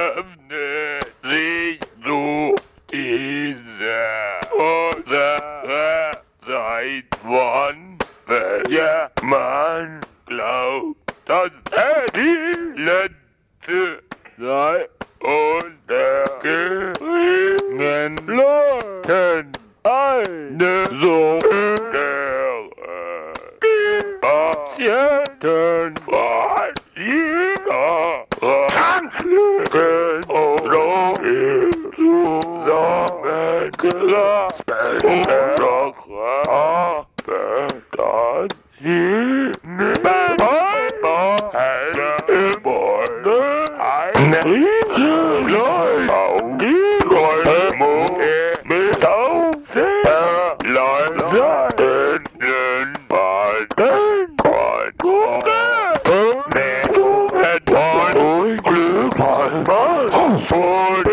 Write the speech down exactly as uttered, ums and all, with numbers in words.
öffne sich so dieser oder seit wann welcher Mann glaubt, dass er die letzte sei untergegeben Leuten eine so Patienten von jeder Kranken oder zusammengeklappt und doch dann sie nicht einmal im Monde eine Riesenleute auf die Leute mit auf sehr leise in den Balken von Gucken mit Glück von